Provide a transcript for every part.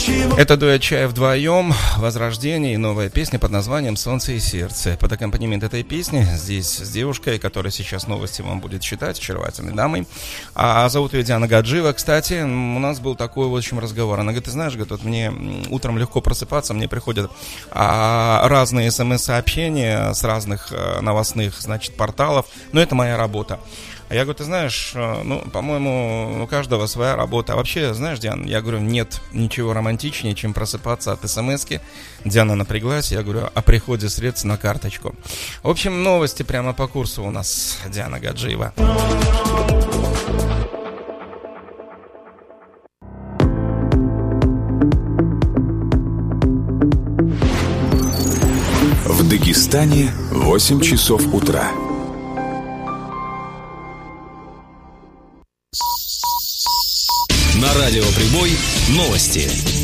Это дуэт «Чаев вдвоем», «Возрождение» и новая песня под названием «Солнце и сердце». Под аккомпанемент этой песни здесь с девушкой, которая сейчас новости вам будет читать, очаровательной дамой. А зовут ее Диана Гаджиева. Кстати, у нас был такой, в общем, разговор. Она говорит, ты знаешь, говорит, вот мне утром легко просыпаться, мне приходят разные смс-сообщения с разных новостных, значит, порталов, но это моя работа. А я говорю, ты знаешь, по-моему, у каждого своя работа. А вообще, знаешь, Диана, я говорю, нет ничего романтичнее, чем просыпаться от смс-ки. Диана напряглась, я говорю, о приходе средств на карточку. В общем, новости прямо по курсу у нас Диана Гаджиева. В Дагестане 8 часов утра. На радио «Прибой» новости.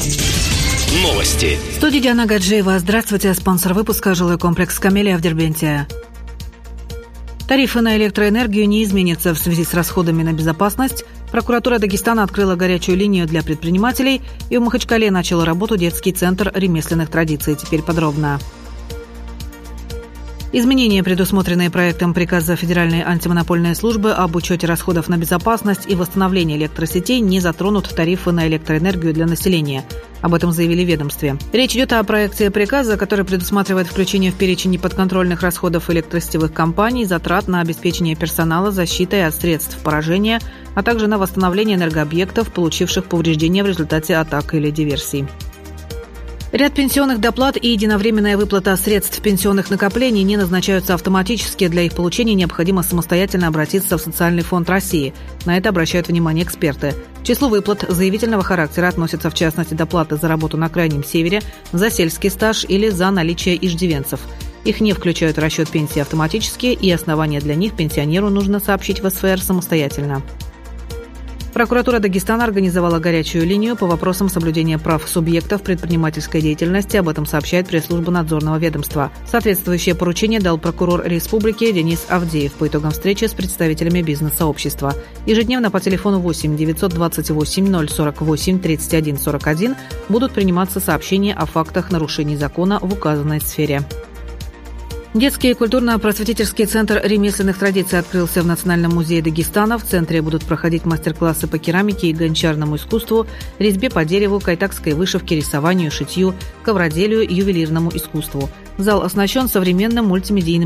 В студии Диана Гаджиева. Здравствуйте. Спонсор выпуска — жилой комплекс «Камелия» в Дербенте. Тарифы на электроэнергию не изменятся в связи с расходами на безопасность. Прокуратура Дагестана открыла горячую линию для предпринимателей, и в Махачкале начал работу детский центр ремесленных традиций. Теперь подробно. Изменения, предусмотренные проектом приказа Федеральной антимонопольной службы об учете расходов на безопасность и восстановление электросетей, не затронут тарифы на электроэнергию для населения. Об этом заявили в ведомстве. Речь идет о проекте приказа, который предусматривает включение в перечень неподконтрольных расходов электросетевых компаний, затрат на обеспечение персонала защитой от средств поражения, а также на восстановление энергообъектов, получивших повреждения в результате атак или диверсий. Ряд пенсионных доплат и единовременная выплата средств пенсионных накоплений не назначаются автоматически. Для их получения необходимо самостоятельно обратиться в Социальный фонд России. На это обращают внимание эксперты. К числу выплат заявительного характера относятся в частности доплаты за работу на Крайнем Севере, за сельский стаж или за наличие иждивенцев. Их не включают в расчет пенсии автоматически, и основания для них пенсионеру нужно сообщить в СФР самостоятельно. Прокуратура Дагестана организовала горячую линию по вопросам соблюдения прав субъектов предпринимательской деятельности. Об этом сообщает пресс-служба надзорного ведомства. Соответствующее поручение дал прокурор республики Денис Авдеев по итогам встречи с представителями бизнес-сообщества. Ежедневно по телефону 8 928 048 31 41 будут приниматься сообщения о фактах нарушений закона в указанной сфере. Детский культурно-просветительский центр ремесленных традиций открылся в Национальном музее Дагестана. В центре будут проходить мастер-классы по керамике и гончарному искусству, резьбе по дереву, кайтакской вышивке, рисованию, шитью, ковроделию, ювелирному искусству. Зал оснащен современным мультимедийным